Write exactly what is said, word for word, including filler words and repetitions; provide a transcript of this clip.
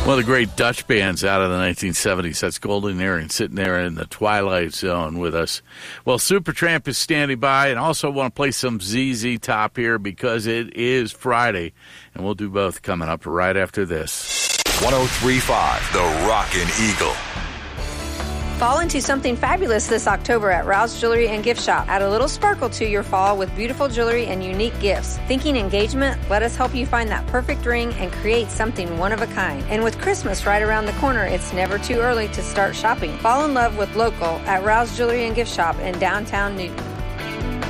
One of the great Dutch bands out of the nineteen seventies. That's Golden Earring sitting there in the Twilight Zone with us. Well, Supertramp is standing by, and also want to play some Z Z Top here because it is Friday, and we'll do both coming up right after this. one oh three point five, The Rockin' Eagle. Fall into something fabulous this October at Rouse Jewelry and Gift Shop. Add a little sparkle to your fall with beautiful jewelry and unique gifts. Thinking engagement? Let us help you find that perfect ring and create something one of a kind. And with Christmas right around the corner, it's never too early to start shopping. Fall in love with local at Rouse Jewelry and Gift Shop in downtown Newton.